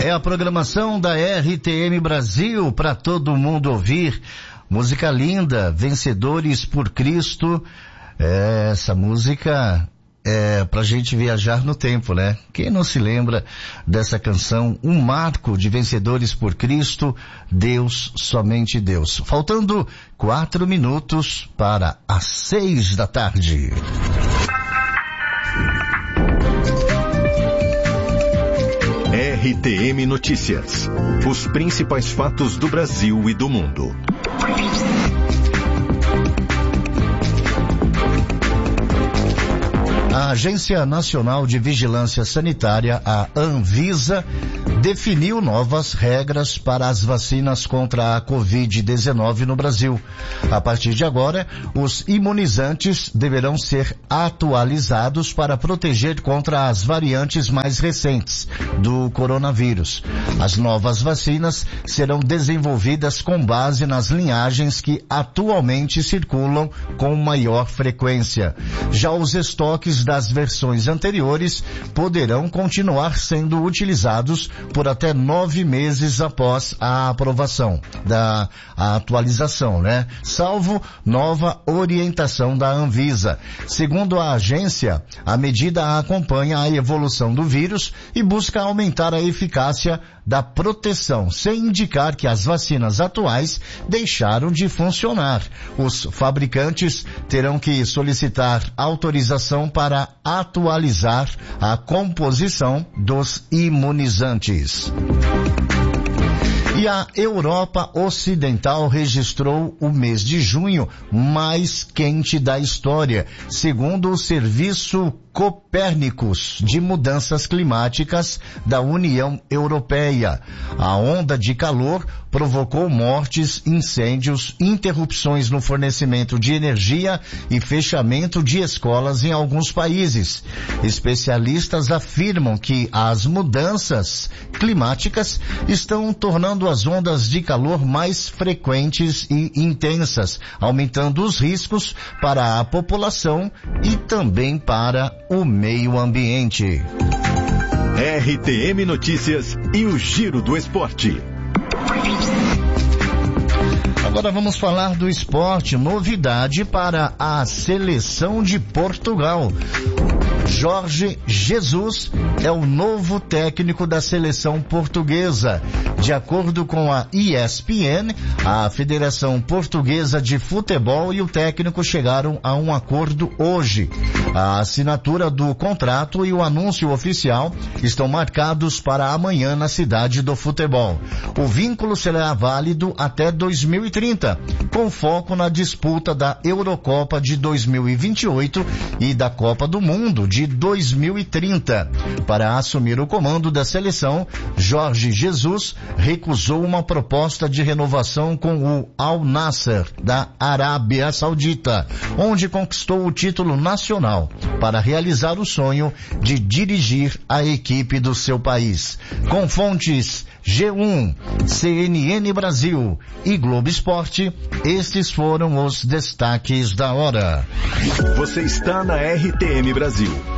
É a programação da RTM Brasil para todo mundo ouvir. Música linda, Vencedores por Cristo. Essa música é pra gente viajar no tempo, né? Quem não se lembra dessa canção? Um marco de Vencedores por Cristo, Deus, somente Deus. Faltando 4 minutos para as 6 da tarde. RTM Notícias. Os principais fatos do Brasil e do mundo. A Agência Nacional de Vigilância Sanitária, a Anvisa, definiu novas regras para as vacinas contra a Covid-19 no Brasil. A partir de agora, os imunizantes deverão ser atualizados para proteger contra as variantes mais recentes do coronavírus. As novas vacinas serão desenvolvidas com base nas linhagens que atualmente circulam com maior frequência. Já os estoques das versões anteriores poderão continuar sendo utilizados por até 9 meses após a aprovação da atualização, né? Salvo nova orientação da Anvisa. Segundo a agência, a medida acompanha a evolução do vírus e busca aumentar a eficácia da proteção, sem indicar que as vacinas atuais deixaram de funcionar. Os fabricantes terão que solicitar autorização para atualizar a composição dos imunizantes. E a Europa Ocidental registrou o mês de junho mais quente da história, segundo o Serviço Copérnicos de Mudanças Climáticas da União Europeia. A onda de calor provocou mortes, incêndios, interrupções no fornecimento de energia e fechamento de escolas em alguns países. Especialistas afirmam que as mudanças climáticas estão tornando as ondas de calor mais frequentes e intensas, aumentando os riscos para a população e também para o meio ambiente. RTM Notícias e o Giro do Esporte. Agora vamos falar do esporte. Novidade para a seleção de Portugal. Jorge Jesus é o novo técnico da seleção portuguesa. De acordo com a ESPN, a Federação Portuguesa de Futebol e o técnico chegaram a um acordo hoje. A assinatura do contrato e o anúncio oficial estão marcados para amanhã na cidade do futebol. O vínculo será válido até 2030, com foco na disputa da Eurocopa de 2028 e da Copa do Mundo de 2030. Para assumir o comando da seleção, Jorge Jesus recusou uma proposta de renovação com o Al Nassr da Arábia Saudita, onde conquistou o título nacional, para realizar o sonho de dirigir a equipe do seu país. Com fontes G1, CNN Brasil e Globo Esporte, estes foram os destaques da hora. Você está na RTM Brasil.